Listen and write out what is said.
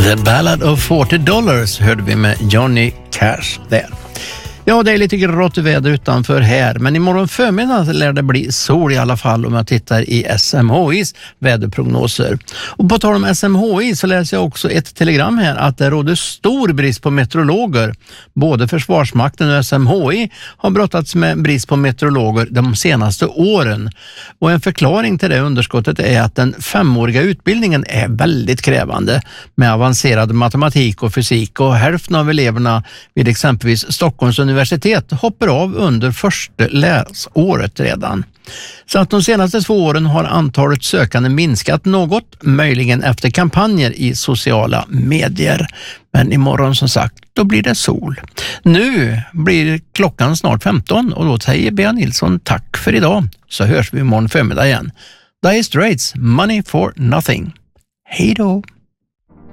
The Ballad of $40 hörde vi med Johnny Cash där. Ja, det är lite grått väder utanför här, men imorgon förmiddag lär det bli sol i alla fall om jag tittar i SMHIs väderprognoser. Och på tal om SMHI så läser jag också ett telegram här att det råder stor brist på meteorologer. Både Försvarsmakten och SMHI har brottats med brist på meteorologer de senaste åren. Och en förklaring till det underskottet är att den 5-åriga utbildningen är väldigt krävande med avancerad matematik och fysik, och hälften av eleverna vid exempelvis Stockholms universitet hoppar av under första läsåret redan. Så att de senaste 2 åren har antalet sökande minskat något, möjligen efter kampanjer i sociala medier. Men imorgon som sagt, då blir det sol. Nu blir klockan snart 15 och då säger Bea Nilsson tack för idag. Så hörs vi imorgon förmiddag igen. Dire Straits, Money for Nothing. Hej då!